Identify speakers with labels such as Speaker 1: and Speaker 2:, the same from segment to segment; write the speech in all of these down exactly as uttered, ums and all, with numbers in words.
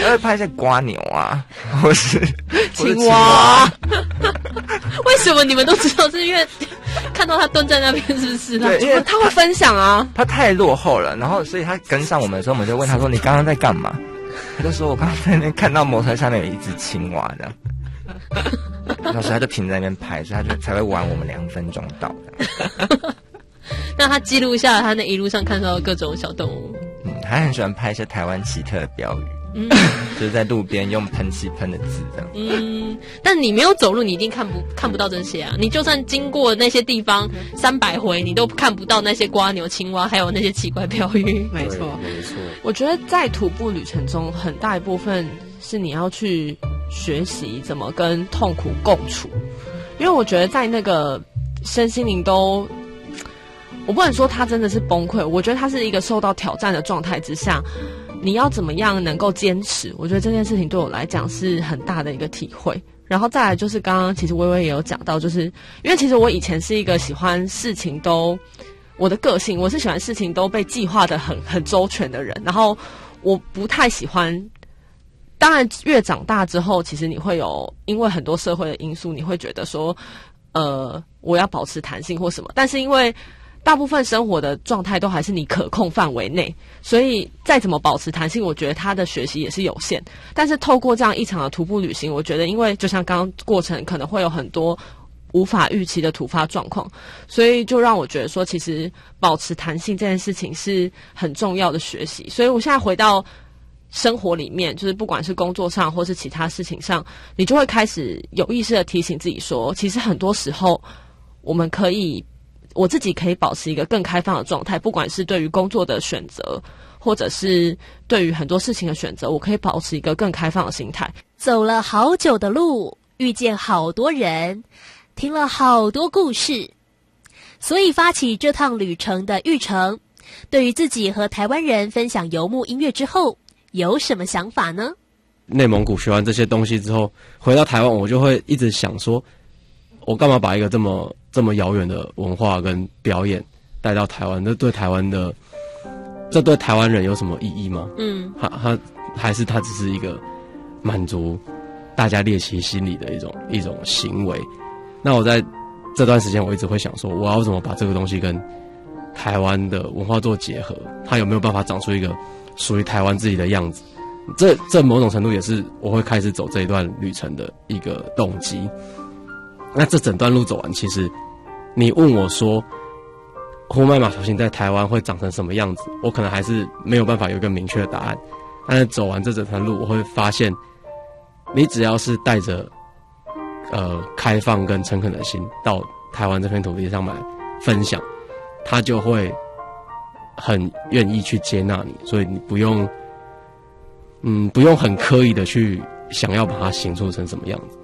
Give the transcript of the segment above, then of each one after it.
Speaker 1: 他会拍一些蝸牛啊，或是
Speaker 2: 青蛙。为什么你们都知道？是因为看到他蹲在那边，是不是？
Speaker 1: 对，因为
Speaker 2: 他会分享啊。
Speaker 1: 他太落后了，然后所以他跟上我们的时候，我们就问他说：“你刚刚在干嘛？”他就说：“我刚刚在那边看到摩托车下面有一只青蛙这样。”然后所以他就停在那边拍，所以他就才会晚我们两分钟到的。
Speaker 2: 那他记录下了他那一路上看到的各种小动物。
Speaker 1: 嗯，他很喜欢拍一些台湾奇特的标语。嗯，就是在路边用喷漆喷的字这样。
Speaker 2: 嗯，但你没有走路，你一定看不看不到这些啊！你就算经过那些地方三百回，你都看不到那些蝸牛、青蛙，还有那些奇怪标语。
Speaker 3: 没错，
Speaker 1: 没错。
Speaker 3: 我觉得在徒步旅程中，很大一部分是你要去学习怎么跟痛苦共处，因为我觉得在那个身心灵都，我不能说他真的是崩溃，我觉得他是一个受到挑战的状态之下。你要怎么样能够坚持？我觉得这件事情对我来讲是很大的一个体会。然后再来就是刚刚其实微微也有讲到，就是因为其实我以前是一个喜欢事情都，我的个性我是喜欢事情都被计划的很很周全的人。然后我不太喜欢，当然越长大之后，其实你会有因为很多社会的因素，你会觉得说，呃，我要保持弹性或什么。但是因为大部分生活的状态都还是你可控范围内，所以再怎么保持弹性，我觉得他的学习也是有限。但是透过这样一场的徒步旅行，我觉得因为就像刚刚过程可能会有很多无法预期的突发状况，所以就让我觉得说，其实保持弹性这件事情是很重要的学习。所以我现在回到生活里面，就是不管是工作上或是其他事情上，你就会开始有意识的提醒自己说，其实很多时候我们可以我自己可以保持一个更开放的状态，不管是对于工作的选择，或者是对于很多事情的选择，我可以保持一个更开放的心态。
Speaker 4: 走了好久的路，遇见好多人，听了好多故事，所以发起这趟旅程的玉成，对于自己和台湾人分享游牧音乐之后，有什么想法呢？
Speaker 5: 内蒙古学完这些东西之后，回到台湾，我就会一直想说，我干嘛把一个这么这么遥远的文化跟表演带到台湾？这对台湾的，这对台湾人有什么意义吗？嗯，他他还是他只是一个满足大家猎奇心理的一种一种行为。那我在这段时间，我一直会想说，我要怎么把这个东西跟台湾的文化做结合？它有没有办法长出一个属于台湾自己的样子？这这某种程度也是我会开始走这一段旅程的一个动机。那这整段路走完，其实你问我说呼麦马头琴在台湾会长成什么样子，我可能还是没有办法有一个明确的答案。但是走完这整段路，我会发现你只要是带着呃开放跟诚恳的心到台湾这片土地上来分享，他就会很愿意去接纳你，所以你不用嗯不用很刻意的去想要把它形塑成什么样子。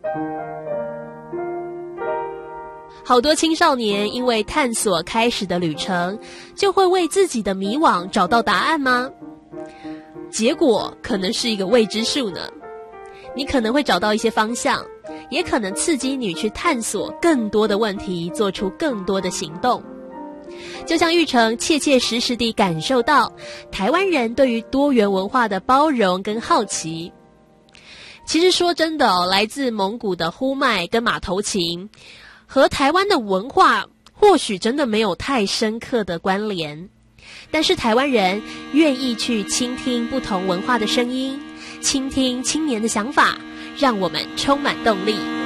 Speaker 4: 好多青少年因为探索开始的旅程，就会为自己的迷惘找到答案吗？结果可能是一个未知数呢。你可能会找到一些方向，也可能刺激你去探索更多的问题，做出更多的行动。就像玉成切切实实地感受到台湾人对于多元文化的包容跟好奇。其实说真的哦，来自蒙古的呼麦跟马头琴和台湾的文化或许真的没有太深刻的关联，但是台湾人愿意去倾听不同文化的声音，倾听青年的想法，让我们充满动力。